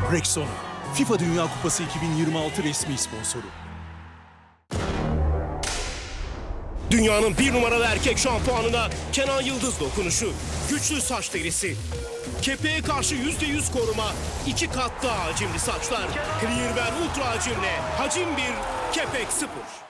Rexona, FIFA Dünya Kupası 2026 resmi sponsoru. Dünyanın bir numaralı erkek şampuanına Kenan Yıldız dokunuşu. Güçlü saç derisi. Kepeğe karşı %100 koruma. 2 kat daha hacimli saçlar. Clear Wear Ultra hacimle. Hacim 1, kepek 0.